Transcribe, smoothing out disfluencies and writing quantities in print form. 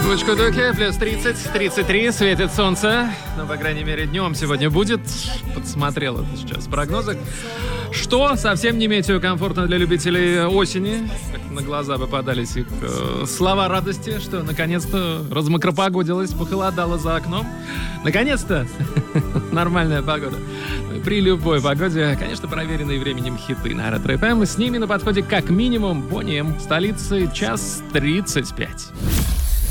Кучку-дуки, плюс 30, 33, светит солнце. Ну, по крайней мере, днем сегодня будет. Подсмотрел это сейчас прогнозы. Что совсем не метеокомфортно для любителей осени. Как на глаза попадались их слова радости, что наконец-то размокропогодилось, похолодало за окном. Наконец-то нормальная погода. При любой погоде, конечно, проверенные временем хиты на Ретро ФМ. С ними на подходе как минимум Boney M, столицы, час 35.